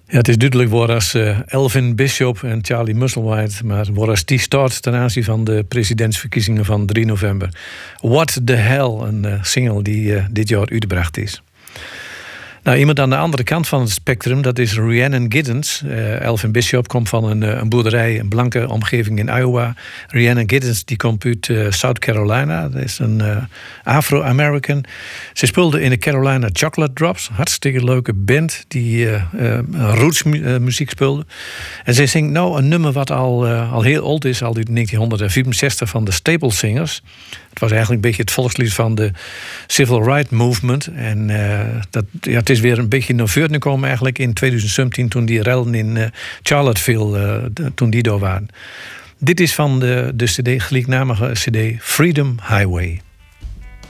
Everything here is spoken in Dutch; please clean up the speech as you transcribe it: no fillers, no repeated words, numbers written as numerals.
Ja, het is duidelijk waar als Elvin Bishop en Charlie Musselwhite, maar waar als die start ten aanzien van de presidentsverkiezingen van 3 november. What the Hell, een single die dit jaar uitgebracht is. Nou, iemand aan de andere kant van het spectrum, dat is Rhiannon Giddens. Elvin Bishop komt van een boerderij, een blanke omgeving in Iowa. Rhiannon Giddens die komt uit South Carolina. Dat is een Afro-American. Ze speelde in de Carolina Chocolate Drops. Hartstikke leuke band die rootsmuziek speelde. En zij zingt nou een nummer wat al heel oud is, al uit 1964 van de Staple Singers. Het was eigenlijk een beetje het volkslied van de Civil Rights Movement. En het is weer een beetje naar voren gekomen eigenlijk in 2017... toen die rellen in Charlottesville, toen die door waren. Dit is van de gelijknamige cd Freedom Highway.